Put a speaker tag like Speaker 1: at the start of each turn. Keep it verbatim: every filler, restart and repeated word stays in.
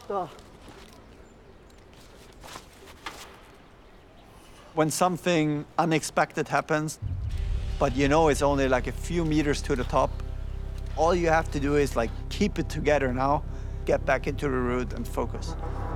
Speaker 1: Stop.
Speaker 2: When something unexpected happens, but you know it's only like a few meters to the top, all you have to do is like keep it together now, get back into the route and focus.